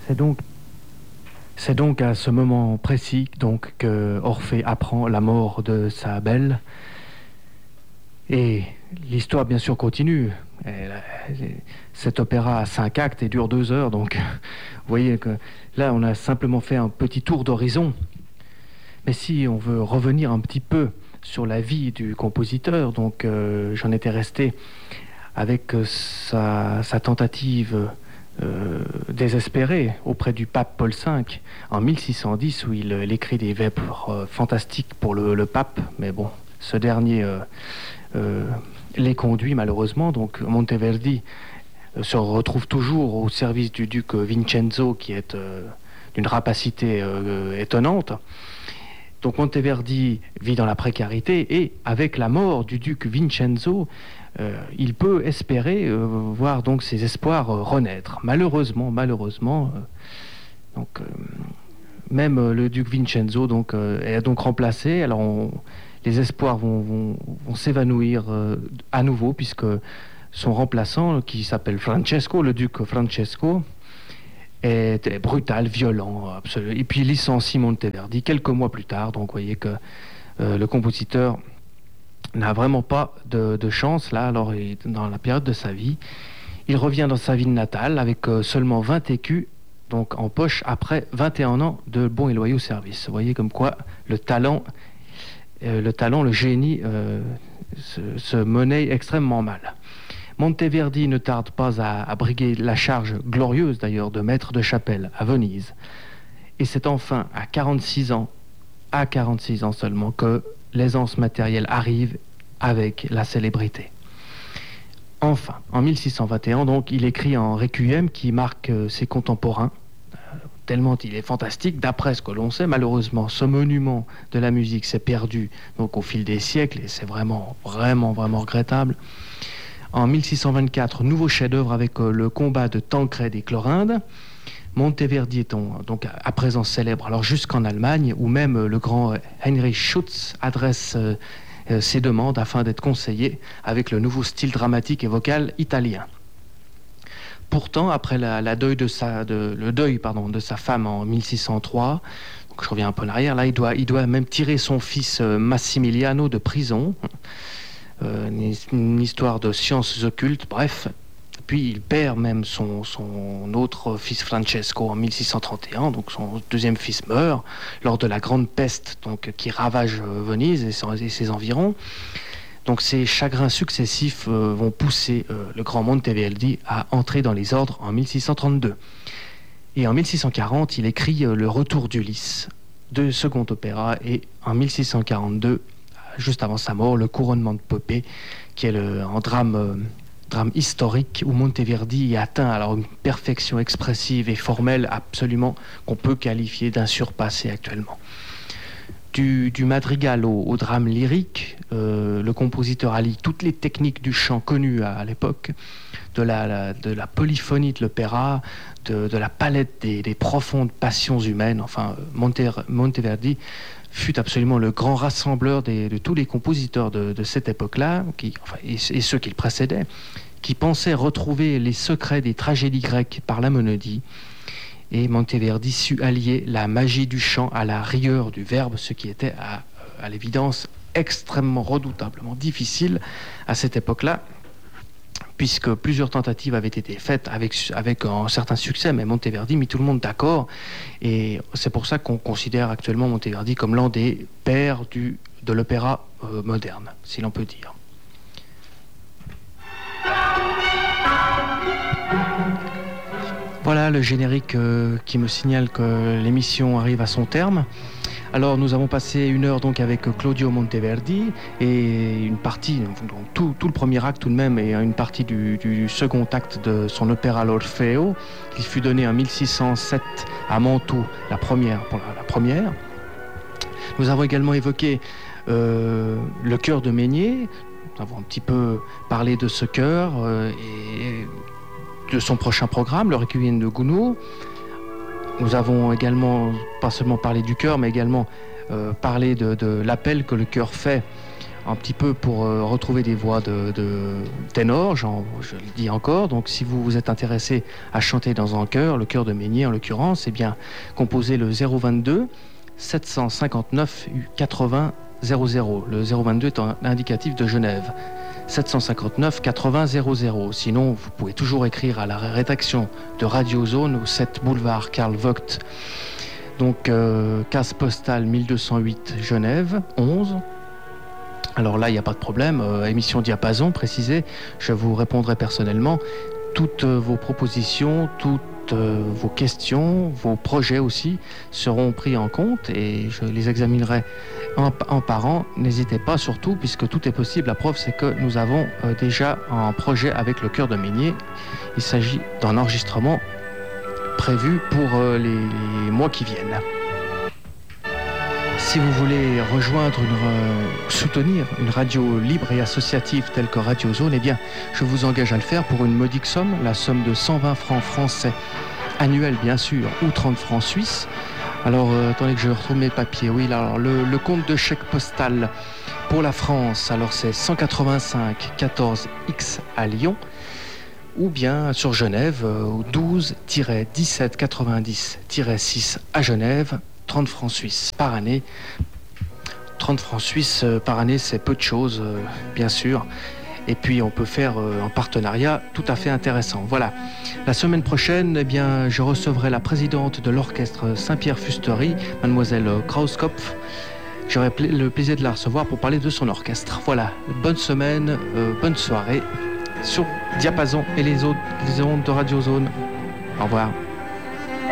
C'est donc à ce moment précis donc, que Orphée apprend la mort de sa belle. Et l'histoire, bien sûr, continue. Cet opéra a 5 actes et dure 2 heures. Donc, vous voyez que là, on a simplement fait un petit tour d'horizon. Mais si on veut revenir un petit peu sur la vie du compositeur, donc j'en étais resté avec sa tentative désespérée auprès du pape Paul V en 1610, où il écrit des vers fantastiques pour le pape. Mais bon, ce dernier les conduit malheureusement. Donc Monteverdi se retrouve toujours au service du duc Vincenzo, qui est d'une rapacité étonnante. Donc Monteverdi vit dans la précarité, et avec la mort du duc Vincenzo, il peut espérer voir donc ses espoirs renaître. Malheureusement, même le duc Vincenzo donc, est donc remplacé. Alors les espoirs vont s'évanouir à nouveau, puisque son remplaçant, qui s'appelle Francesco, le duc Francesco, est brutal, violent, absolument. Et puis il licencie Monteverdi quelques mois plus tard. Donc vous voyez que le compositeur n'a vraiment pas de chance là, alors dans la période de sa vie. Il revient dans sa ville natale avec seulement 20 écus donc en poche, après 21 ans de bons et loyaux services. Vous voyez comme quoi le talent, le génie se monnaie extrêmement mal. Monteverdi ne tarde pas à briguer la charge glorieuse d'ailleurs de maître de chapelle à Venise. Et c'est enfin à 46 ans seulement, que l'aisance matérielle arrive avec la célébrité. Enfin, en 1621, donc, il écrit un requiem qui marque ses contemporains, tellement il est fantastique. D'après ce que l'on sait, malheureusement, ce monument de la musique s'est perdu donc, au fil des siècles, et c'est vraiment regrettable. En 1624, nouveau chef-d'œuvre avec le combat de Tancrède et Clorinda. Monteverdi est donc à présent célèbre, alors jusqu'en Allemagne, où même le grand Heinrich Schütz adresse ses demandes afin d'être conseillé avec le nouveau style dramatique et vocal italien. Pourtant, après le deuil de sa femme en 1603, donc je reviens un peu en arrière, là il doit même tirer son fils Massimiliano de prison. Une histoire de sciences occultes, bref. Puis il perd même son autre fils Francesco en 1631, donc son deuxième fils meurt lors de la grande peste donc, qui ravage Venise et ses environs. Donc ces chagrins successifs vont pousser le grand Monteverdi à entrer dans les ordres en 1632. Et en 1640, il écrit Le Retour d'Ulysse, de second opéra, et en 1642, juste avant sa mort, Le Couronnement de Poppée, qui est un drame historique où Monteverdi atteint alors une perfection expressive et formelle absolument qu'on peut qualifier d'insurpassée actuellement. Du madrigal au drame lyrique, le compositeur allie toutes les techniques du chant connues à l'époque, de la polyphonie de l'opéra, de la palette des profondes passions humaines. Enfin, Monteverdi fut absolument le grand rassembleur de tous les compositeurs de cette époque-là, et ceux qui le précédaient, qui pensaient retrouver les secrets des tragédies grecques par la monodie. Et Monteverdi sut allier la magie du chant à la rigueur du verbe, ce qui était à l'évidence extrêmement redoutablement difficile à cette époque-là, puisque plusieurs tentatives avaient été faites avec un certain succès, mais Monteverdi mit tout le monde d'accord, et c'est pour ça qu'on considère actuellement Monteverdi comme l'un des pères de l'opéra moderne, si l'on peut dire. Voilà le générique qui me signale que l'émission arrive à son terme. Alors nous avons passé 1 heure donc avec Claudio Monteverdi et une partie, donc tout le premier acte tout de même, et une partie du second acte de son opéra L'Orfeo, qui fut donné en 1607 à Mantoue, pour la première. Nous avons également évoqué le chœur de Meignier. Nous avons un petit peu parlé de ce chœur et de son prochain programme, le Requiem de Gounod. Nous avons également, pas seulement parlé du chœur, mais également parlé de l'appel que le chœur fait un petit peu pour retrouver des voix de ténor, je le dis encore. Donc si vous êtes intéressé à chanter dans un chœur, le chœur de Meignier en l'occurrence, eh bien composez le 022 759 80 00. Le 022 est un indicatif de Genève. 759 80 00. Sinon, vous pouvez toujours écrire à la rédaction de Radio Zone au 7 boulevard Karl Vogt. Donc, case postale 1208 Genève, 11. Alors là, il n'y a pas de problème. Émission Diapason, précisé. Je vous répondrai personnellement. Toutes vos propositions, toutes vos questions, vos projets aussi seront pris en compte et je les examinerai en par an. N'hésitez pas surtout, puisque tout est possible. La preuve, c'est que nous avons déjà un projet avec le chœur de Meignier. Il s'agit d'un enregistrement prévu pour les mois qui viennent. Si vous voulez rejoindre soutenir une radio libre et associative telle que Radio Zone, eh bien, je vous engage à le faire pour une modique somme, la somme de 120 francs français annuels, bien sûr, ou 30 francs suisses. Alors, attendez que je retrouve mes papiers. Oui, alors, le compte de chèque postal pour la France, alors c'est 185 14 X à Lyon, ou bien sur Genève, au 12-17 90-6 à Genève, 30 francs suisses par année. 30 francs suisses par année, c'est peu de choses, bien sûr. Et puis, on peut faire un partenariat tout à fait intéressant. Voilà. La semaine prochaine, eh bien, je recevrai la présidente de l'orchestre Saint-Pierre-Fusterie, mademoiselle Krauskopf. J'aurai le plaisir de la recevoir pour parler de son orchestre. Voilà. Bonne semaine, bonne soirée sur Diapason et les ondes de Radio Zone. Au revoir.